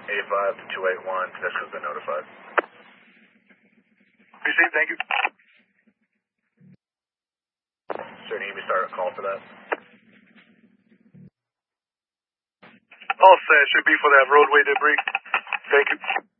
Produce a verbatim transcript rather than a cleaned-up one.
eighty-five to two eight one, pedestrian's been notified. Received, thank you. Sir, need me to start a call for that? All set, should be for that roadway debris. Thank you.